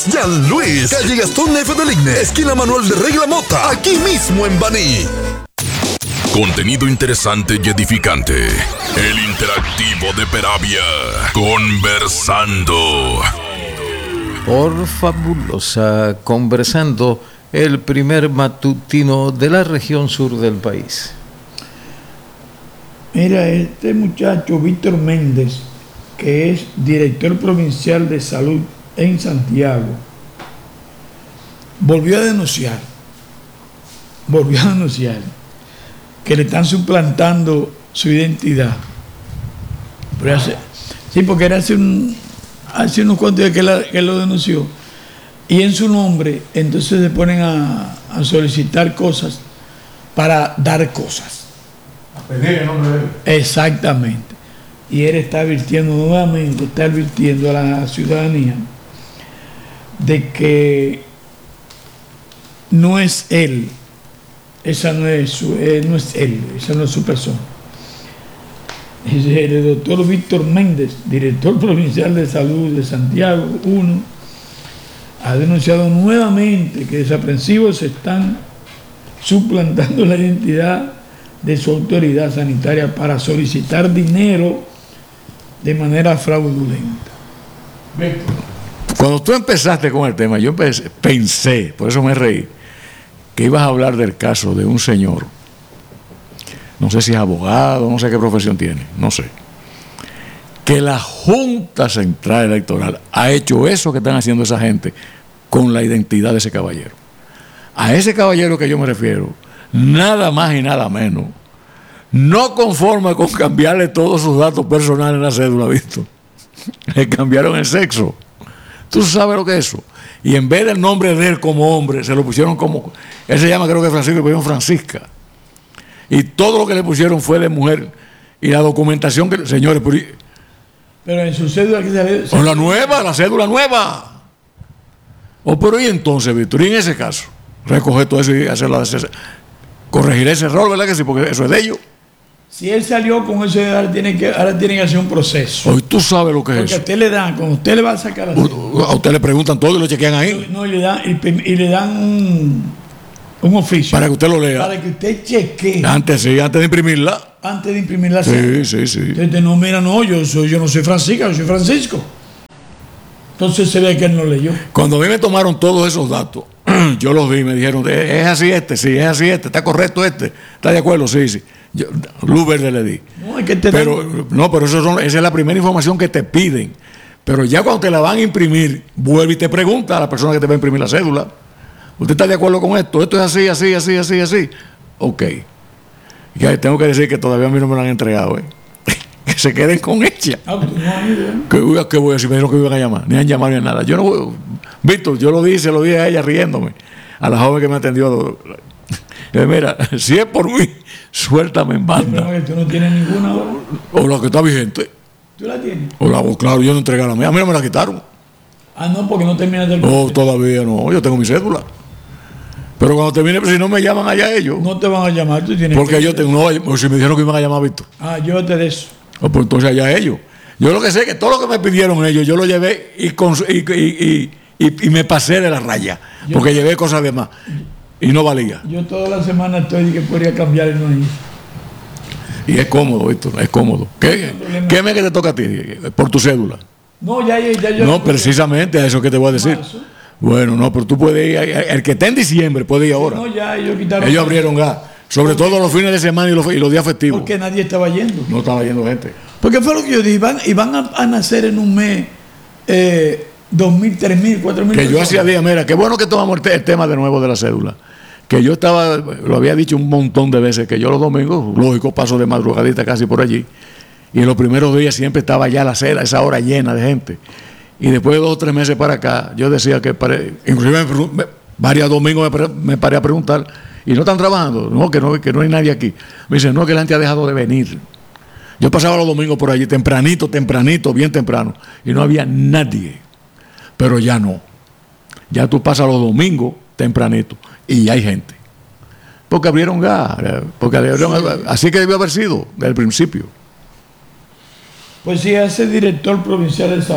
Jean Luis, calle Gastón F. del Igne, esquina Manuel de Regla Mota, aquí mismo en Baní. Contenido interesante y edificante. El interactivo de Peravia. Conversando. Por Fabulosa Conversando, el primer matutino de la región sur del país. Mira, este muchacho Víctor Méndez, que es director provincial de salud en Santiago, volvió a denunciar que le están suplantando su identidad. Sí, porque era hace unos cuantos días que él lo denunció. Y en su nombre, entonces se ponen a solicitar cosas para dar cosas. A pedir el nombre de él. Exactamente. Y él está advirtiendo a la ciudadanía de que no es él. Esa no es su persona. El doctor Víctor Méndez, director provincial de salud de Santiago 1, ha denunciado nuevamente que desaprensivos están suplantando la identidad de su autoridad sanitaria para solicitar dinero de manera fraudulenta. Cuando tú empezaste con el tema, yo pensé, por eso me reí, que ibas a hablar del caso de un señor, no sé si es abogado, no sé qué profesión tiene, no sé, que la Junta Central Electoral ha hecho eso que están haciendo esa gente con la identidad de ese caballero. A ese caballero que yo me refiero, nada más y nada menos, no conforme con cambiarle todos sus datos personales en la cédula, visto, le cambiaron el sexo. ¿Tú sabes lo que es eso? Y en vez del nombre de él como hombre, se lo pusieron como... Él se llama, creo que Francisco, y le pusieron Francisca. Y todo lo que le pusieron fue de mujer. Y la documentación que... Señores, pero en su cédula... Con la nueva, la cédula nueva. Pero y entonces, Víctor, y en ese caso, recoger todo eso y hacerlo... Corregir ese error, ¿verdad que sí? Porque eso es de ellos. Si él salió con eso, ahora tienen que hacer un proceso. Hoy tú sabes lo que es eso. Porque a usted le dan, cuando usted le va a sacar a usted le preguntan todo y lo chequean ahí. No, y le dan un oficio. Para que usted lo lea. Para que usted chequee. Antes de imprimirla. Antes de imprimirla. Sí. Entonces, no, mira, no, yo no soy Francisca, yo soy Francisco. Entonces se ve que él no leyó. Cuando a mí me tomaron todos esos datos, yo los vi, me dijeron, es así sí, es así está correcto ¿está de acuerdo? Sí. Yo, luz verde le di. No, es que te pero esa es la primera información que te piden. Pero ya cuando te la van a imprimir, vuelve y te pregunta a la persona que te va a imprimir la cédula, ¿usted está de acuerdo con esto? Esto es así. Ok. Ya tengo que decir que todavía a mí no me lo han entregado, que se queden con ella. ¿Qué voy a decir? Me dijeron que me iban a llamar. Ni han llamado ni nada. Yo no voy. Víctor, yo lo dije a ella riéndome. A la joven que me atendió. Mira, si es por mí, suéltame en banda. Pero tú no tienes ninguna ahora. O la que está vigente. ¿Tú la tienes? Claro, yo no entregué a la mía. A mí no me la quitaron. No, porque no terminaste el proceso. Todavía no. Yo tengo mi cédula. Pero cuando termine, si no me llaman allá ellos. No te van a llamar, tú tienes. Porque yo tengo. No, si me dijeron que me iban a llamar, Víctor. Llévate de eso. Pues entonces allá ellos. Yo lo que sé es que todo lo que me pidieron ellos, yo lo llevé y me pasé de la raya. Porque llevé cosas de más. Y no valía. Yo toda la semana estoy que podría cambiar el no ir. Y es cómodo, Víctor, es cómodo. ¿Qué mes que te toca a ti? Por tu cédula. No, ya yo. No, precisamente a eso que te voy a decir. Marzo. Bueno, no, pero tú puedes ir. El que esté en diciembre puede ir ahora. No, ya ellos quitaron. Ellos abrieron gas. Sobre todo los fines de semana y los días festivos. Porque nadie estaba yendo. No estaba yendo gente. Porque fue lo que yo dije. Van a nacer en un mes 2.000, 3.000, 4.000. Que yo hacía días, mira, qué bueno que tomamos el tema de nuevo de la cédula. Que yo lo había dicho un montón de veces, que yo los domingos, lógico, paso de madrugadita casi por allí. Y en los primeros días siempre estaba ya la acera, esa hora llena de gente. Y después de 2 o 3 meses para acá, yo decía que, inclusive varios domingos me paré a preguntar, ¿y no están trabajando? No, que no hay nadie aquí. Me dicen, no, que la gente ha dejado de venir. Yo pasaba los domingos por allí, tempranito, bien temprano, y no había nadie. Pero ya no. Ya tú pasas los domingos tempranito y ya hay gente. Porque abrieron gas, así que debió haber sido desde el principio. Pues sí, ese director provincial de salud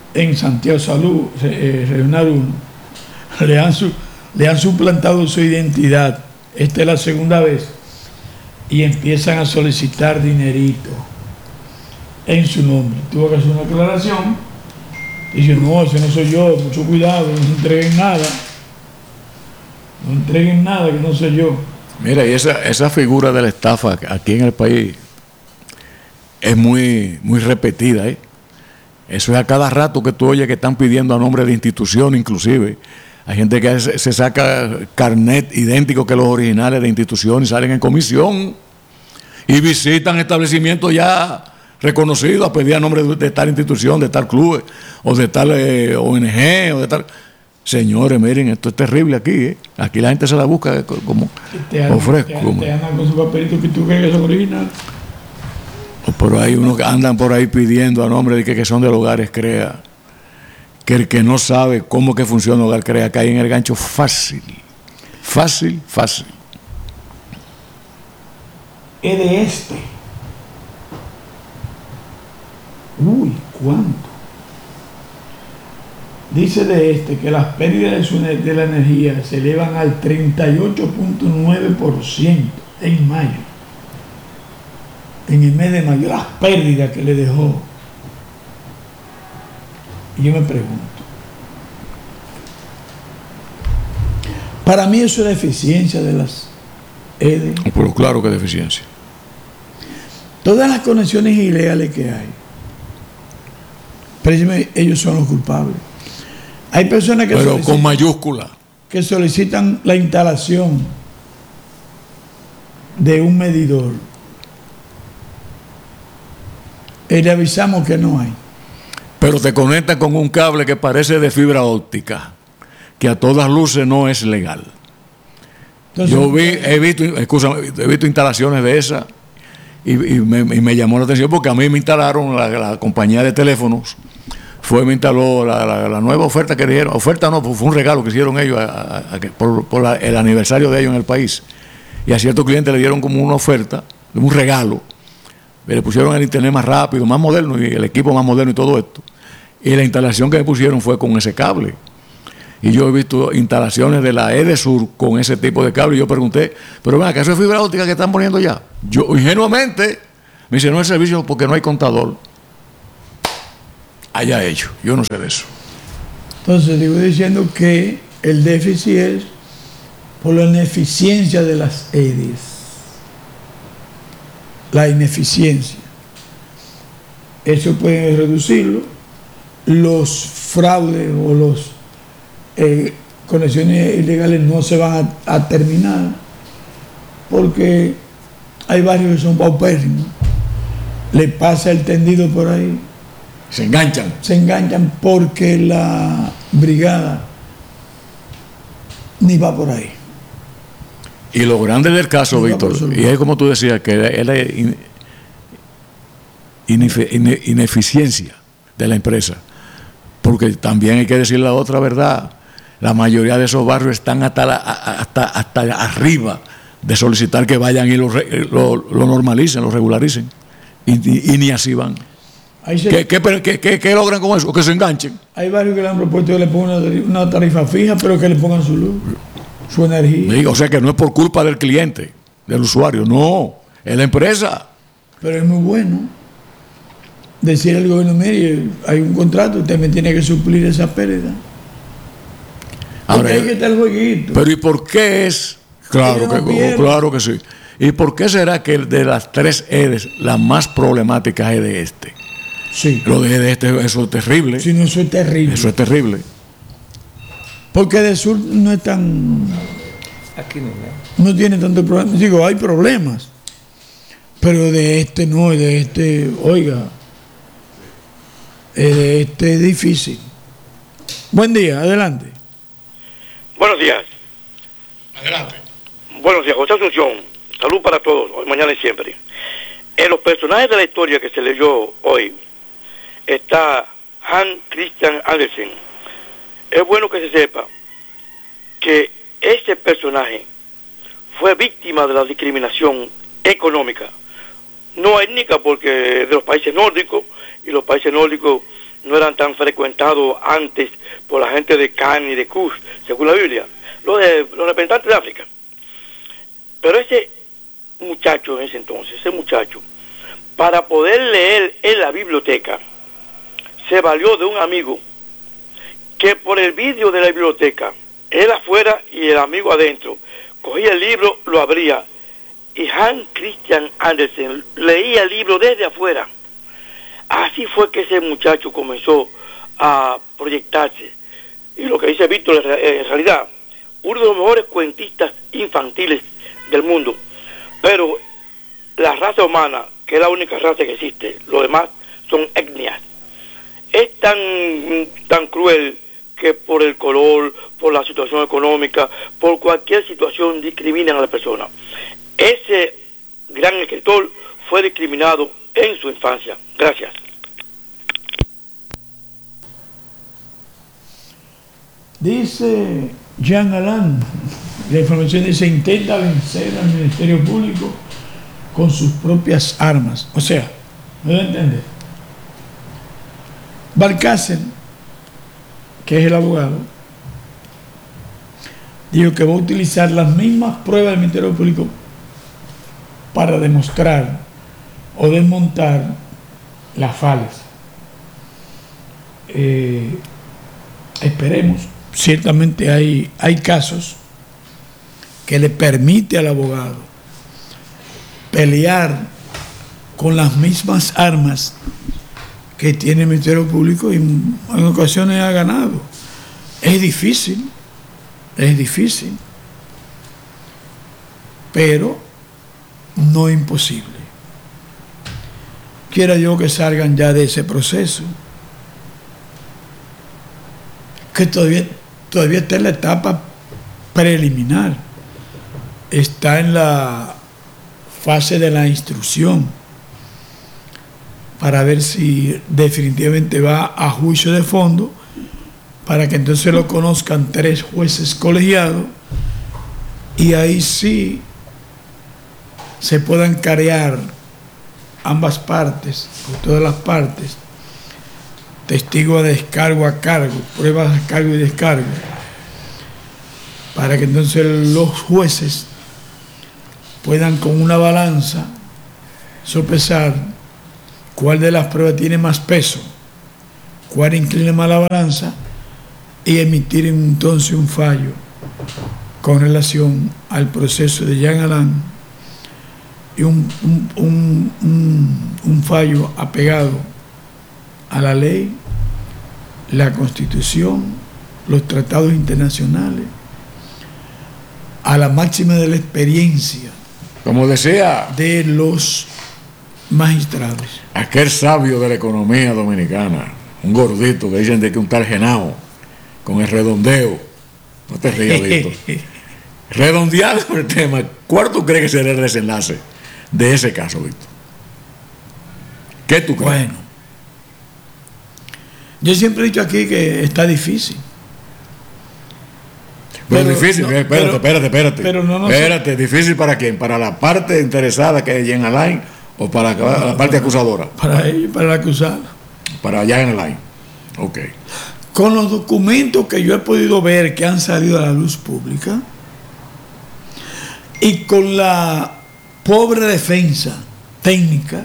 en Santiago Salud, Regional 1, le han suplantado su identidad. Esta es la segunda vez. Y empiezan a solicitar dinerito en su nombre. Tuvo que hacer una aclaración. Dice, no, ese no soy yo, mucho cuidado, no se entreguen nada. No entreguen nada, que no soy yo. Mira, y esa figura de la estafa aquí en el país es muy, muy repetida, ¿eh? Eso es a cada rato que tú oyes que están pidiendo a nombre de institución, inclusive. Hay gente que se saca carnet idéntico que los originales de institución y salen en comisión y visitan establecimientos ya reconocidos a pedir a nombre de tal institución, de tal club, o de tal ONG, o de tal... Señores, miren, esto es terrible aquí, ¿eh? Aquí la gente se la busca como ofrezco. Te andan con su papelito que tú crees que son originales. Pero hay unos que andan por ahí pidiendo a nombre de que son del Hogares Crea. Que el que no sabe cómo que funciona Hogar Crea cae en el gancho fácil. Fácil, fácil. Es de este. Uy, ¿cuánto? Dice de este que las pérdidas de la energía se elevan al 38.9% en mayo. En el mes de mayo, las pérdidas que le dejó. Y yo me pregunto, para mí eso es deficiencia de las EDE. Pero claro que deficiencia. Todas las conexiones ilegales que hay, pero ellos son los culpables. Hay personas que pero con mayúscula, que solicitan la instalación de un medidor y le avisamos que no hay. pero te conectan con un cable que parece de fibra óptica, que a todas luces no es legal. Entonces, yo he visto instalaciones de esas y me llamó la atención porque a mí me instalaron la compañía de teléfonos. Me instaló la nueva oferta que dieron. Oferta no, fue un regalo que hicieron ellos por el aniversario de ellos en el país. Y a ciertos clientes le dieron como una oferta, un regalo. Le pusieron el internet más rápido, más moderno, y el equipo más moderno y todo esto. Y la instalación que me pusieron fue con ese cable. Y yo he visto instalaciones de la EDESUR con ese tipo de cable. Y yo pregunté, pero ven, ¿acaso es fibra óptica que están poniendo ya? Yo, ingenuamente, me dice, no es servicio porque no hay contador. Allá ellos, yo no sé de eso. Entonces, digo diciendo que el déficit es por la ineficiencia de las EDES. La ineficiencia. Eso puede reducirlo. Los fraudes o los conexiones ilegales no se van a terminar porque hay barrios que son paupérrimos. Le pasa el tendido por ahí. Se enganchan. Se enganchan porque la brigada ni va por ahí. Y lo grande del caso, Víctor, y es como tú decías, que es la ineficiencia de la empresa. Porque también hay que decir la otra verdad. La mayoría de esos barrios están hasta arriba de solicitar que vayan y lo normalicen, lo regularicen. Y ni así van. ¿Qué logran con eso? Que se enganchen. Hay barrios que le han propuesto que le pongan una tarifa fija, pero que le pongan su luz, su energía. O sea que no es por culpa del cliente, del usuario, no, es la empresa. Pero es muy bueno decir al gobierno, mire, hay un contrato, usted me tiene que suplir esa pérdida. Ahora, hay que estar el jueguito. Pero ¿y por qué es? Claro que sí. ¿Y por qué será que de las tres EDES la más problemática es de este? Sí. Lo de este, eso es terrible. Sí, no, eso es terrible. Eso es terrible. Porque de sur no es tan... Aquí no tiene tanto problema. Digo, hay problemas. Pero de este no, de este, oiga, de este es difícil. Buen día, adelante. Buenos días. Adelante. Buenos días, José Asunción. Salud para todos, hoy, mañana y siempre. En los personajes de la historia que se leyó hoy está Hans Christian Andersen. Es bueno que se sepa que este personaje fue víctima de la discriminación económica, no étnica, porque de los países nórdicos, y los países nórdicos no eran tan frecuentados antes por la gente de Can y de Kush, según la Biblia, los representantes de África. Pero ese muchacho, en ese entonces, para poder leer en la biblioteca, se valió de un amigo que por el vidrio de la biblioteca, él afuera y el amigo adentro, cogía el libro, lo abría, y Hans Christian Andersen leía el libro desde afuera. Así fue que ese muchacho comenzó a proyectarse. Y lo que dice Víctor, en realidad, uno de los mejores cuentistas infantiles del mundo. Pero la raza humana, que es la única raza que existe, los demás son etnias, es tan cruel que por el color, por la situación económica, por cualquier situación discriminan a la persona. Ese gran escritor fue discriminado en su infancia. Gracias. Dice Jean Alain, la información dice: intenta vencer al Ministerio Público con sus propias armas. O sea, ¿me voy a entender? Balcácer, que es el abogado, dijo que va a utilizar las mismas pruebas del Ministerio Público para demostrar o desmontar las fallas. Esperemos. Ciertamente hay casos que le permite al abogado pelear con las mismas armas que tiene el Ministerio Público, y en ocasiones ha ganado. Es difícil, pero no imposible. Quiera yo que salgan ya de ese proceso, que todavía está en la etapa preliminar, está en la fase de la instrucción, para ver si definitivamente va a juicio de fondo, para que entonces lo conozcan 3 jueces colegiados, y ahí sí se puedan carear ambas partes, o todas las partes, testigo a descargo a cargo, pruebas a cargo y descargo, para que entonces los jueces puedan con una balanza sopesar cuál de las pruebas tiene más peso, cuál inclina más la balanza, y emitir entonces un fallo con relación al proceso de Jean Alain, y un fallo apegado a la ley, la Constitución, los tratados internacionales, a la máxima de la experiencia, como decía de los magistrados. aquel sabio de la economía dominicana, un gordito que dicen de que un tal Genao, con el redondeo. No te rías, Víctor. Redondeado el tema, ¿cuál tú crees que será el desenlace de ese caso, Víctor? ¿Qué tú crees? Bueno, yo siempre he dicho aquí que está difícil. Pero difícil, no, espérate. Pero no, espérate, ¿difícil para quién? ¿Para la parte interesada, que es Jean Alain, o para la parte acusadora? Para ellos, para la acusada. Para Jean Alain. Ok. Con los documentos que yo he podido ver que han salido a la luz pública, y con la pobre defensa técnica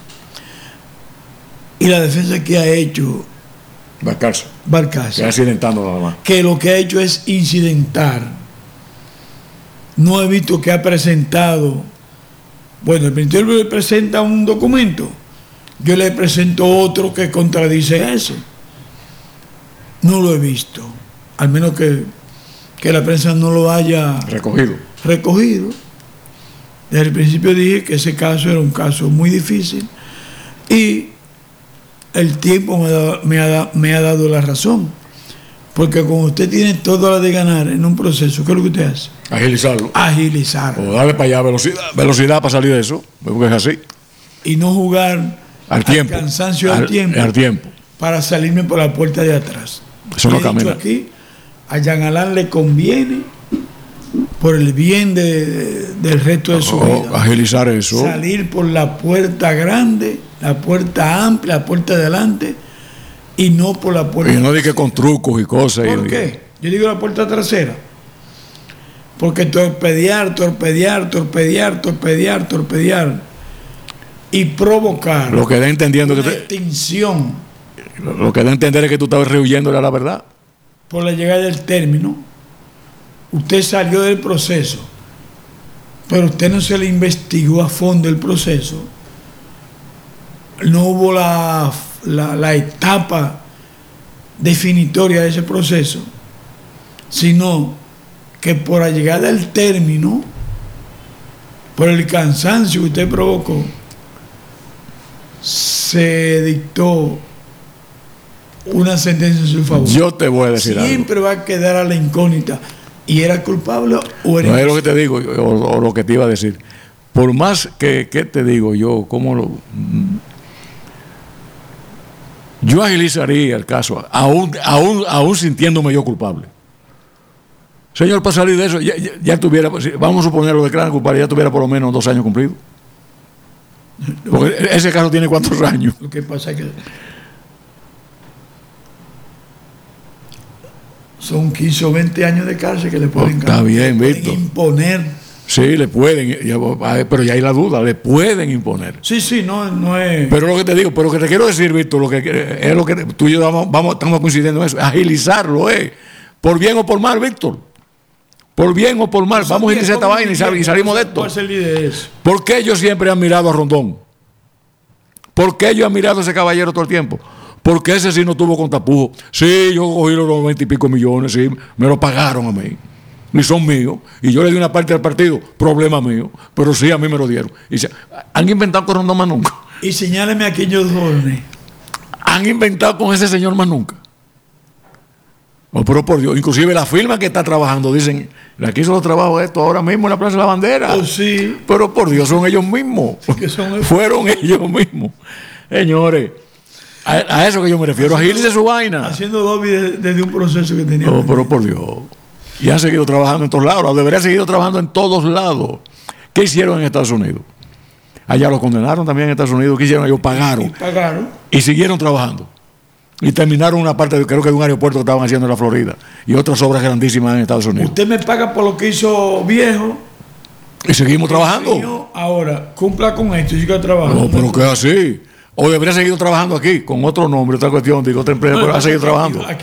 y la defensa que ha hecho Balcácer, que accidentando nada más, que lo que ha hecho es incidentar. No he visto que ha presentado, bueno, el Ministerio le presenta un documento, yo le presento otro que contradice eso. No lo he visto, al menos que la prensa no lo haya recogido. Desde el principio dije que ese caso era un caso muy difícil, y el tiempo me ha dado la razón, porque como usted tiene toda la de ganar en un proceso, ¿qué es lo que usted hace? Agilizarlo. O darle para allá velocidad para salir de eso, porque es así. Y no jugar al tiempo, cansancio al tiempo, para salirme por la puerta de atrás. Eso no camina. Aquí, a Jean Alain le conviene, por el bien del resto de su vida, agilizar eso, salir por la puerta grande, la puerta amplia, la puerta de adelante, y no por la puerta. Y no dije con trucos y cosas. ¿Por qué? Yo digo la puerta trasera. Porque torpedear y provocar lo que da entendiendo una que extinción lo que da a entender es que tú estabas rehuyéndole a la verdad. Por la llegada del término, usted salió del proceso, pero usted no se le investigó a fondo el proceso. No hubo la etapa definitoria de ese proceso, sino que por la llegada del término, por el cansancio que usted provocó, se dictó una sentencia en su favor. Yo te voy a decir Siempre algo. va a quedar a la incógnita. ¿Y era culpable o era No es lo que te digo, o lo que te iba a decir. Por más que te digo yo, yo agilizaría el caso, aún sintiéndome yo culpable. Señor, para salir de eso, ya tuviera, vamos a suponer lo declaran culpable, ya tuviera por lo menos 2 años cumplidos. Porque ese caso tiene ¿cuántos años? Lo que pasa es que son 15 o 20 años de cárcel que le pueden, está bien, Víctor, imponer. Sí, le pueden, pero ya hay la duda, le pueden imponer. Sí, no es. Pero lo que te digo, pero lo que te quiero decir, Víctor, es lo que tú y yo estamos coincidiendo en eso, agilizarlo, por bien o por mal, Víctor. Por bien o por mal, vamos a iniciar esta vaina y salimos de esto. ¿Cuál es el líder de eso? ¿Por qué yo siempre he admirado a Rondón? ¿Por qué yo he admirado a ese caballero todo el tiempo? Porque ese sí no tuvo con tapujos. Sí, yo cogí los 90 y pico millones, sí, me lo pagaron a mí. Ni son míos. Y yo le di una parte del partido, problema mío. Pero sí, a mí me lo dieron. Y ¿han inventado con Rondón más nunca? Y señáleme a aquellos jóvenes. ¿Han inventado con ese señor más nunca? Oh, pero por Dios, inclusive la firma que está trabajando, dicen, aquí hizo los trabajos esto ahora mismo en la Plaza de la Bandera. Oh, sí. Pero por Dios, son ellos mismos. Fueron ellos mismos. Señores, a eso que yo me refiero, agilce su vaina. Haciendo lobby desde un proceso que tenía. Oh, pero por Dios. Y han seguido trabajando en todos lados. Deberían seguir trabajando en todos lados. ¿Qué hicieron en Estados Unidos? Allá lo condenaron también en Estados Unidos. ¿Qué hicieron? Ellos pagaron. Y siguieron trabajando. Y terminaron una parte, creo que de un aeropuerto que estaban haciendo en la Florida. Y otras obras grandísimas en Estados Unidos. Usted me paga por lo que hizo viejo. Y seguimos trabajando. Ahora, cumpla con esto y siga trabajando. No, pero que así. O debería seguir trabajando aquí, con otro nombre, otra cuestión, digo, otra empresa, pero ha seguido trabajando.